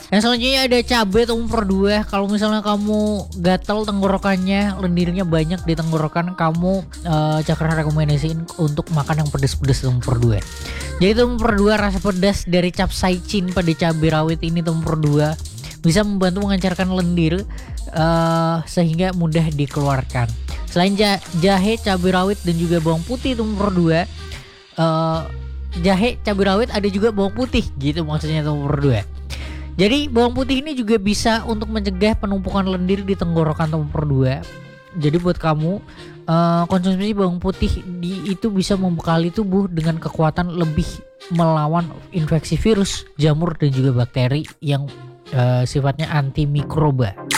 Yang selanjutnya ada cabai atau nomor 2. Kalau misalnya kamu gatal tenggorokannya, lendirnya banyak di tenggorokan, kamu Cakra rekomendasiin untuk makan yang pedas-pedas nomor 2. Jadi nomor 2 rasa pedas dari capsaicin pada cabai rawit ini nomor 2 bisa membantu mengancarkan lendir sehingga mudah dikeluarkan. Selain jahe, cabai rawit dan juga bawang putih nomor 2. Jahe, cabai rawit ada juga bawang putih gitu maksudnya nomor 2. Jadi bawang putih ini juga bisa untuk mencegah penumpukan lendir di tenggorokan nomor 2. Jadi buat kamu konsumsi bawang putih itu bisa membekali tubuh dengan kekuatan lebih melawan infeksi virus, jamur dan juga bakteri yang sifatnya antimikroba.